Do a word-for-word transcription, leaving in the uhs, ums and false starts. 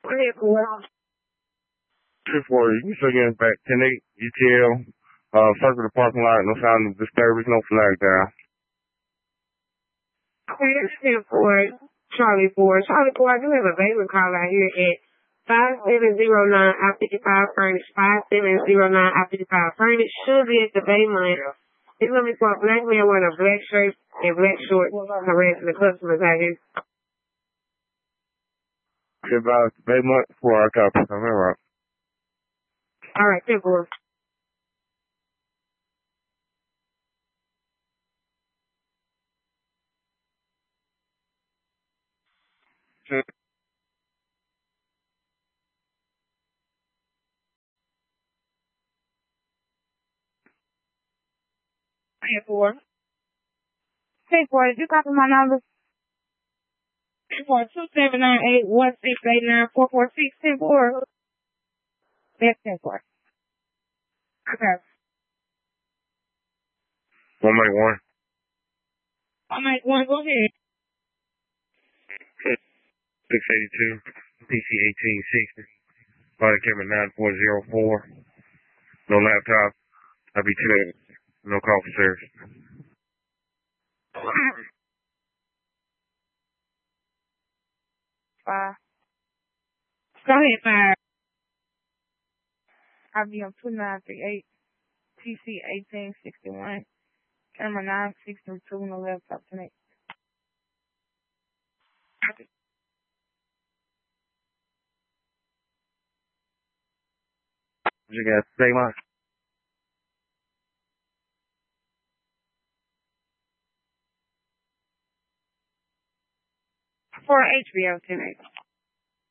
Go ahead, four. Two four, you can still get back. ten eight, U T L, uh, circle the parking lot, no sign of disturbance, no flag down. Okay, that's ten four, Charlie four. Charlie four, I do have a Baylor call out here at five seven zero nine I fifty-five Furnish, five seven zero nine I fifty-five Furnish. Should be at the Baymont. It's going to be for a black man wearing a black shirt and black shorts harassing the customers out here. About Baymont for our copy. I'm all right. All right, ten four. Sure. ten four. ten four, did you copy my number? ten four two seven nine eight one six eight nine four four six ten four. That's ten four. Okay. One make one. I make one. Go ahead. six eighty-two, P C eighteen sixty, body camera nine four zero four, no laptop, I B two, no call for service. Five. Go ahead, five. I B M two nine three eight, P C eighteen sixty-one, camera nine six three two, no laptop tonight. What you got to say, Mark? For H B O tonight.